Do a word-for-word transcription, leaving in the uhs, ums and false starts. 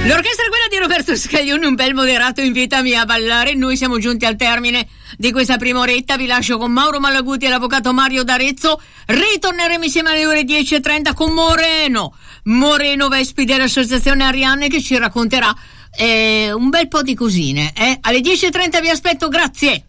L'orchestra è quella di Roberto Scaglione, un bel moderato invitami a ballare. Noi siamo giunti al termine di questa prima oretta. Vi lascio con Mauro Malaguti e l'avvocato Mario D'Arezzo. Ritorneremo insieme alle ore dieci e trenta con Moreno Moreno Vespi dell'Associazione Arianne, che ci racconterà eh, un bel po' di cosine. Eh? Alle dieci e trenta vi aspetto, grazie.